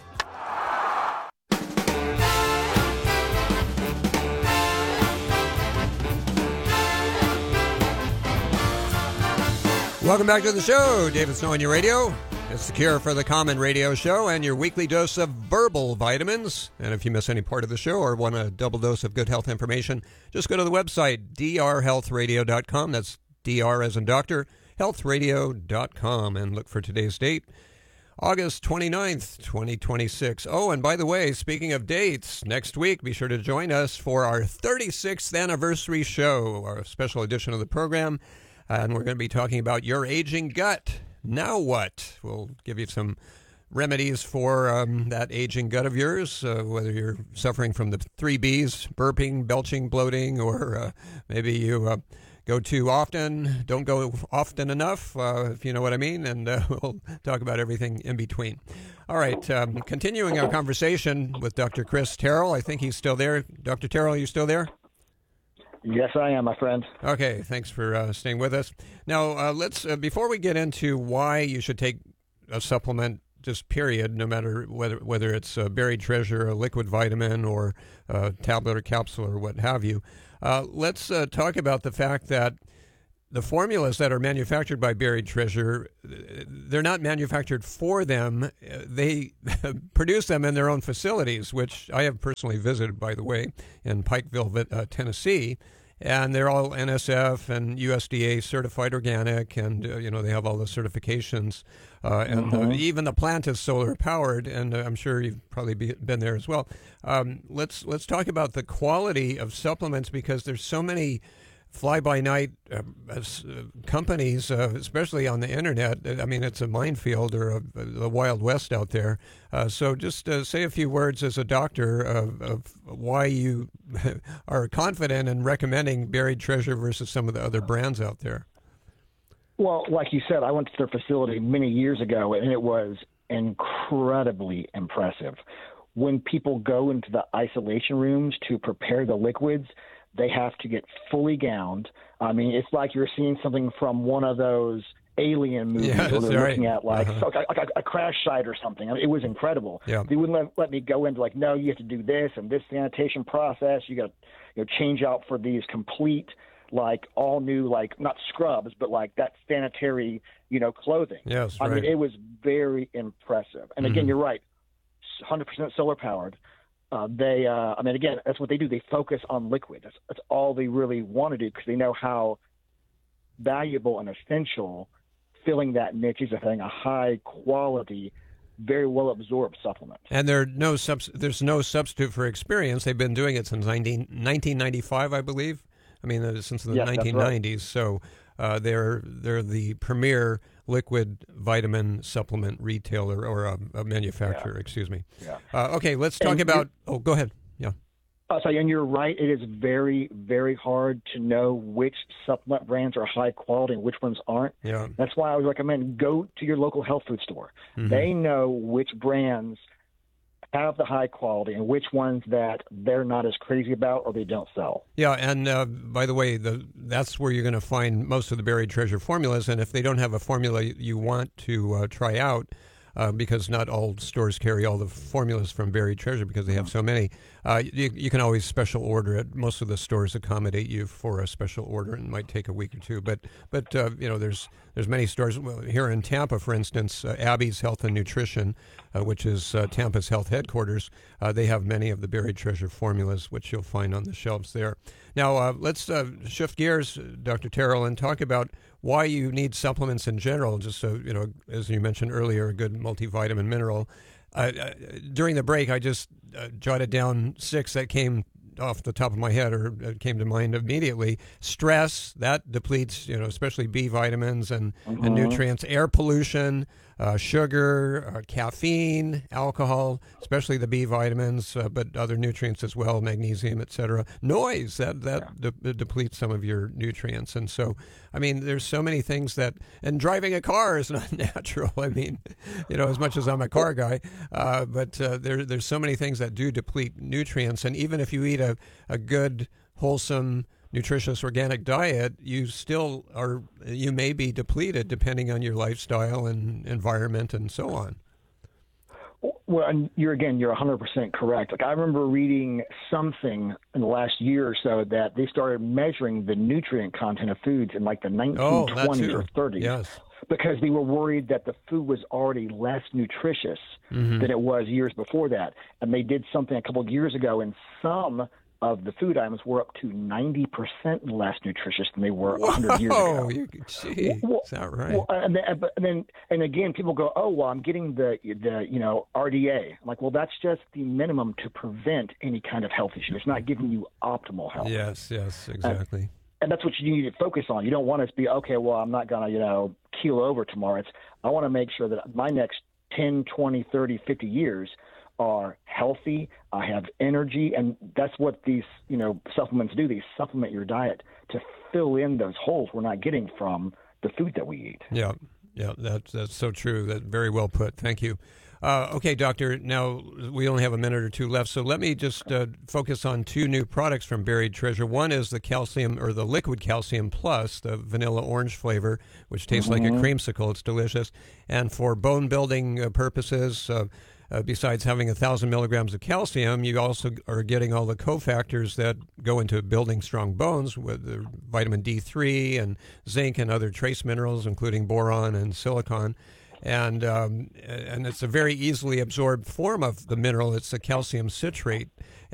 Welcome back to the show. David Snow on your radio. It's the Cure for the Common radio show and your weekly dose of verbal vitamins. And if you miss any part of the show or want a double dose of good health information, just go to the website, drhealthradio.com. That's DR as in doctor, healthradio.com, and look for today's date, August 29th, 2026. Oh, and by the way, speaking of dates, next week, be sure to join us for our 36th anniversary show, our special edition of the program. And we're going to be talking about your aging gut. Now what? We'll give you some remedies for that aging gut of yours, whether you're suffering from the 3 Bs, burping, belching, bloating, or maybe you go too often, don't go often enough, if you know what I mean, and we'll talk about everything in between. All right, continuing our conversation with Dr. Chris Terrell. I think he's still there. Dr. Terrell, are you still there? Yes, I am, my friend. Okay, thanks for staying with us. Now, let's before we get into why you should take a supplement just period, no matter whether it's Buried Treasure, a liquid vitamin, or a tablet or capsule or what have you. Let's talk about the fact that the formulas that are manufactured by Buried Treasure, they're not manufactured for them. They produce them in their own facilities, which I have personally visited, by the way, in Pikeville, Tennessee. And they're all NSF and USDA certified organic, and they have all the certifications. Even the plant is solar powered, and I'm sure you've probably been there as well. Let's talk about the quality of supplements, because there's so many fly-by-night companies, especially on the internet. I mean, it's a minefield or the Wild West out there. So just say a few words as a doctor of why you are confident in recommending Buried Treasure versus some of the other brands out there. Well, like you said, I went to their facility many years ago, and it was incredibly impressive. When people go into the isolation rooms to prepare the liquids, they have to get fully gowned. I mean, it's like you're seeing something from one of those alien movies where they're looking at like a crash site or something. I mean, it was incredible. Yeah. They wouldn't let me go into like, no, you have to do this and this sanitation process. You got to change out for these complete, like all new, like not scrubs, but like that sanitary, clothing. Yes, I mean, it was very impressive. And again, you're right, 100% solar powered. Again, that's what they do. They focus on liquid. That's all they really want to do, because they know how valuable and essential filling that niche is, a high quality, very well absorbed supplement. And there's no substitute for experience. They've been doing it since 1995, I believe. I mean, since the 1990s. Right. So they're the premier liquid vitamin supplement retailer, or a manufacturer, excuse me. Yeah. Okay, let's talk about... Oh, go ahead. Yeah. And you're right. It is very, very hard to know which supplement brands are high quality and which ones aren't. Yeah. That's why I would recommend go to your local health food store. Mm-hmm. They know which brands have the high quality and which ones that they're not as crazy about or they don't sell. Yeah, and by the way, that's where you're going to find most of the Buried Treasure formulas. And if they don't have a formula you want to try out, because not all stores carry all the formulas from Buried Treasure because they have so many, you can always special order it. Most of the stores accommodate you for a special order, and it might take a week or two. But there's many stores. Well, here in Tampa, for instance, Abby's Health and Nutrition, which is Tampa's health headquarters, they have many of the Buried Treasure formulas, which you'll find on the shelves there. Now, let's shift gears, Dr. Terrell, and talk about why you need supplements in general. Just so, as you mentioned earlier, a good multivitamin mineral. During the break, I just jotted down 6 that came off the top of my head, or came to mind immediately. Stress, that depletes, especially B vitamins and nutrients. Air pollution, sugar, caffeine, alcohol, especially the B vitamins, but other nutrients as well, magnesium, etc. Noise, that depletes some of your nutrients. And so, I mean, there's so many things that, and driving a car is not natural. I mean, as much as I'm a car guy, but there's so many things that do deplete nutrients. And even if you eat a good, wholesome, nutritious organic diet, you may be depleted depending on your lifestyle and environment and so on. Well, and you're 100% correct. Like, I remember reading something in the last year or so that they started measuring the nutrient content of foods in like the 1920s or 30s. Yes. Because they were worried that the food was already less nutritious than it was years before that. And they did something a couple of years ago, and some of the food items were up to 90% less nutritious than they were 100 years ago. Is that right? Well, and again, people go, "Oh, well, I'm getting the RDA." I'm like, well, that's just the minimum to prevent any kind of health issue. It's not giving you optimal health. Yes, exactly. And that's what you need to focus on. You don't want to be, okay, well, I'm not going to, keel over tomorrow. I want to make sure that my next 10, 20, 30, 50 years are healthy. I have energy. And that's what these, supplements do. They supplement your diet to fill in those holes we're not getting from the food that we eat. Yeah, that's so true. That very well put. Thank you. Okay, Doctor, now we only have a minute or two left, so let me just focus on two new products from Buried Treasure. One is the calcium, or the liquid calcium plus, the vanilla orange flavor, which tastes like a creamsicle. It's delicious. And for bone building purposes, besides having 1,000 milligrams of calcium, you also are getting all the cofactors that go into building strong bones, with the vitamin D3 and zinc and other trace minerals, including boron and silicon. And it's a very easily absorbed form of the mineral. It's a calcium citrate.